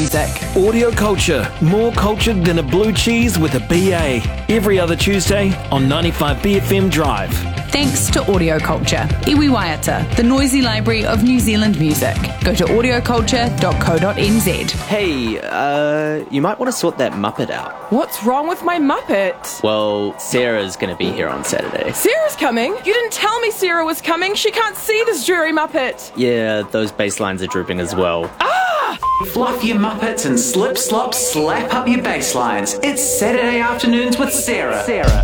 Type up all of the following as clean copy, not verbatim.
music. Audio Culture, more cultured than a blue cheese with a BA. Every other Tuesday on 95BFM Drive. Thanks to Audio Culture, iwi waiata, the noisy library of New Zealand music. Go to audioculture.co.nz. Hey, you might want to sort that Muppet out. What's wrong with my Muppet? Well, Sarah's going to be here on Saturday. Sarah's coming? You didn't tell me Sarah was coming. She can't see this dreary Muppet. Yeah, those bass lines are drooping as well. Fluff your Muppets and slip, slop, slap up your bass lines. It's Saturday Afternoons with Sarah.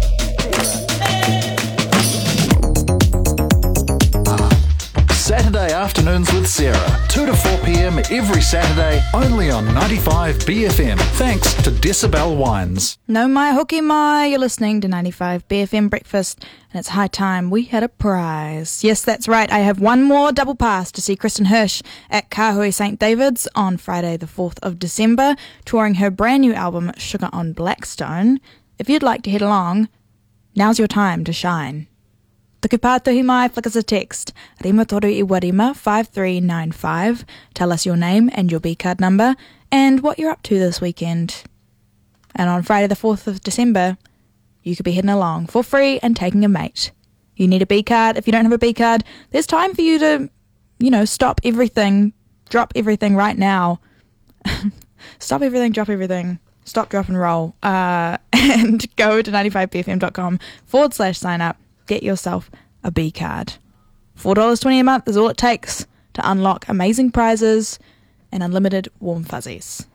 Saturday Afternoons with Sarah, 2 to 4 p.m. every Saturday, only on 95BFM. Thanks to Decibel Wines. No mai hoki mai, you're listening to 95BFM Breakfast, and it's high time we had a prize. Yes, that's right, I have one more double pass to see Kristen Hirsch at Kahui St. David's on Friday the 4th of December, touring her brand new album Sugar on Blackstone. If you'd like to head along, now's your time to shine. Tuku pātohi mai, flick us a text, Rima Toru Iwa Rima 5395. Tell us your name and your B-card number and what you're up to this weekend. And on Friday the 4th of December, you could be heading along for free and taking a mate. You need a B-card. If you don't have a B-card, there's time for you to, stop everything, drop everything right now. Stop everything, drop everything. Stop, drop and roll. And go to 95bfm.com/sign up. Get yourself a B-card. $4.20 a month is all it takes to unlock amazing prizes and unlimited warm fuzzies.